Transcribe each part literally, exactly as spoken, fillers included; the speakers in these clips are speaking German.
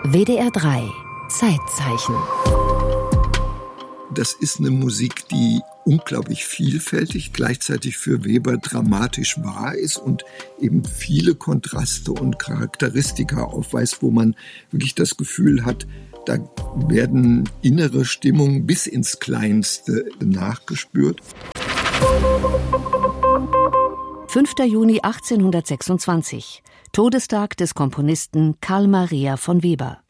W D R drei Zeitzeichen. Das ist eine Musik, die unglaublich vielfältig, gleichzeitig für Weber dramatisch wahr ist und eben viele Kontraste und Charakteristika aufweist, wo man wirklich das Gefühl hat, da werden innere Stimmungen bis ins Kleinste nachgespürt. fünfter Juni achtzehnhundertsechsundzwanzig, Todestag des Komponisten Carl Maria von Weber.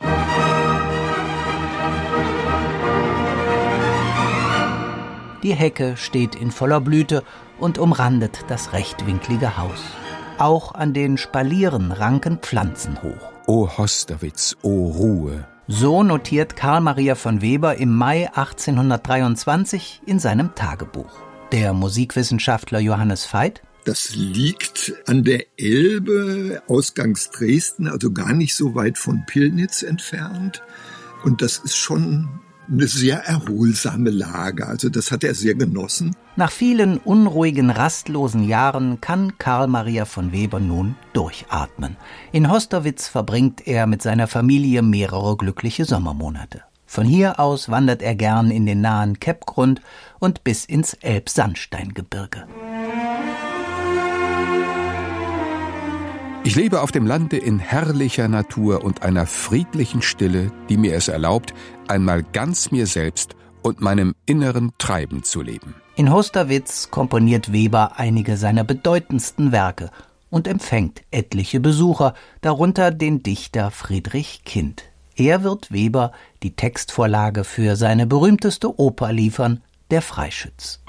Die Hecke steht in voller Blüte und umrandet das rechtwinklige Haus. Auch an den Spalieren ranken Pflanzen hoch. O Hosterwitz, o Ruhe! So notiert Carl Maria von Weber im Mai achtzehnhundertdreiundzwanzig in seinem Tagebuch. Der Musikwissenschaftler Johannes Veit: Das liegt an der Elbe, ausgangs Dresden, also gar nicht so weit von Pillnitz entfernt. Und das ist schon eine sehr erholsame Lage. Also das hat er sehr genossen. Nach vielen unruhigen, rastlosen Jahren kann Carl Maria von Weber nun durchatmen. In Hosterwitz verbringt er mit seiner Familie mehrere glückliche Sommermonate. Von hier aus wandert er gern in den nahen Keppgrund und bis ins Elbsandsteingebirge. Ich lebe auf dem Lande in herrlicher Natur und einer friedlichen Stille, die mir es erlaubt, einmal ganz mir selbst und meinem inneren Treiben zu leben. In Hosterwitz komponiert Weber einige seiner bedeutendsten Werke und empfängt etliche Besucher, darunter den Dichter Friedrich Kind. Er wird Weber die Textvorlage für seine berühmteste Oper liefern, Der Freischütz.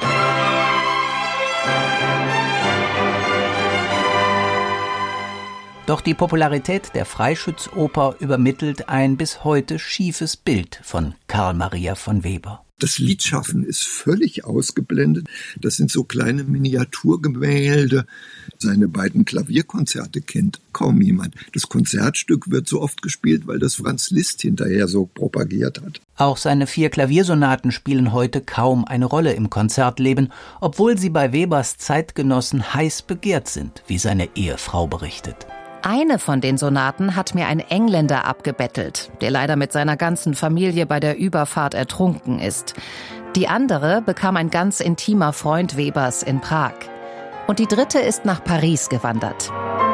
Doch die Popularität der Freischützoper übermittelt ein bis heute schiefes Bild von Carl Maria von Weber. Das Liedschaffen ist völlig ausgeblendet. Das sind so kleine Miniaturgemälde. Seine beiden Klavierkonzerte kennt kaum jemand. Das Konzertstück wird so oft gespielt, weil das Franz Liszt hinterher so propagiert hat. Auch seine vier Klaviersonaten spielen heute kaum eine Rolle im Konzertleben, obwohl sie bei Webers Zeitgenossen heiß begehrt sind, wie seine Ehefrau berichtet. Eine von den Sonaten hat mir ein Engländer abgebettelt, der leider mit seiner ganzen Familie bei der Überfahrt ertrunken ist. Die andere bekam ein ganz intimer Freund Webers in Prag. Und die dritte ist nach Paris gewandert.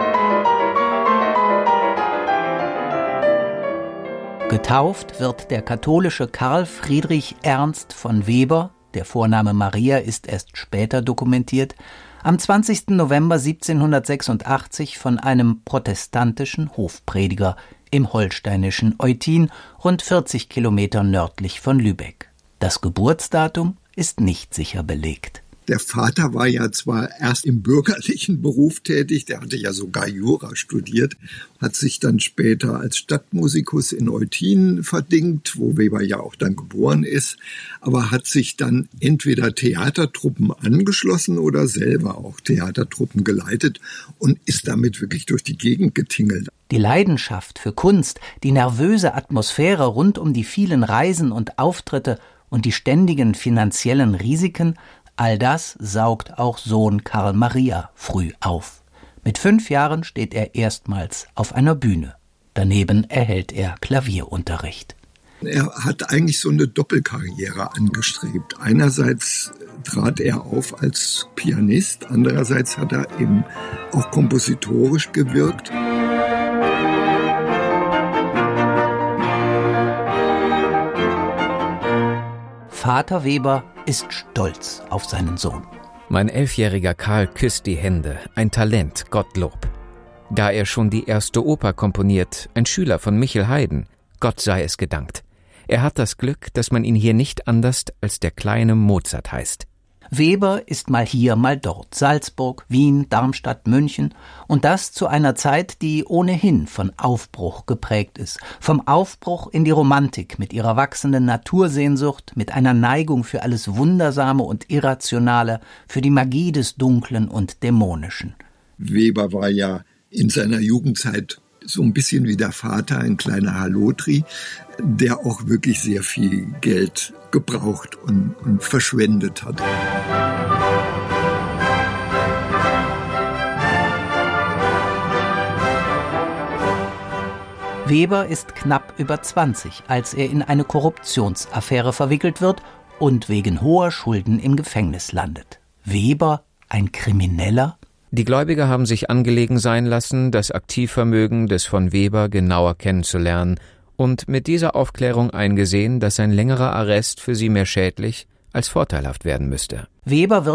Getauft wird der katholische Karl Friedrich Ernst von Weber, der Vorname Maria ist erst später dokumentiert, am zwanzigsten November siebzehnhundertsechsundachtzig von einem protestantischen Hofprediger im holsteinischen Eutin, rund vierzig Kilometer nördlich von Lübeck. Das Geburtsdatum ist nicht sicher belegt. Der Vater war ja zwar erst im bürgerlichen Beruf tätig, der hatte ja sogar Jura studiert, hat sich dann später als Stadtmusikus in Eutin verdingt, wo Weber ja auch dann geboren ist, aber hat sich dann entweder Theatertruppen angeschlossen oder selber auch Theatertruppen geleitet und ist damit wirklich durch die Gegend getingelt. Die Leidenschaft für Kunst, die nervöse Atmosphäre rund um die vielen Reisen und Auftritte und die ständigen finanziellen Risiken, all das saugt auch Sohn Carl Maria früh auf. Mit fünf Jahren steht er erstmals auf einer Bühne. Daneben erhält er Klavierunterricht. Er hat eigentlich so eine Doppelkarriere angestrebt. Einerseits trat er auf als Pianist, andererseits hat er eben auch kompositorisch gewirkt. Vater Weber ist stolz auf seinen Sohn. Mein elfjähriger Karl küsst die Hände, ein Talent, Gottlob. Da er schon die erste Oper komponiert, ein Schüler von Michel Haydn, Gott sei es gedankt. Er hat das Glück, dass man ihn hier nicht anders als der kleine Mozart heißt. Weber ist mal hier, mal dort, Salzburg, Wien, Darmstadt, München, und das zu einer Zeit, die ohnehin von Aufbruch geprägt ist. Vom Aufbruch in die Romantik mit ihrer wachsenden Natursehnsucht, mit einer Neigung für alles Wundersame und Irrationale, für die Magie des Dunklen und Dämonischen. Weber war ja in seiner Jugendzeit so ein bisschen wie der Vater, ein kleiner Halotri, der auch wirklich sehr viel Geld gebraucht und, und verschwendet hat. Weber ist knapp über zwanzig, als er in eine Korruptionsaffäre verwickelt wird und wegen hoher Schulden im Gefängnis landet. Weber, ein Krimineller? Die Gläubiger haben sich angelegen sein lassen, das Aktivvermögen des von Weber genauer kennenzulernen und mit dieser Aufklärung eingesehen, dass ein längerer Arrest für sie mehr schädlich als vorteilhaft werden müsste. Weber wird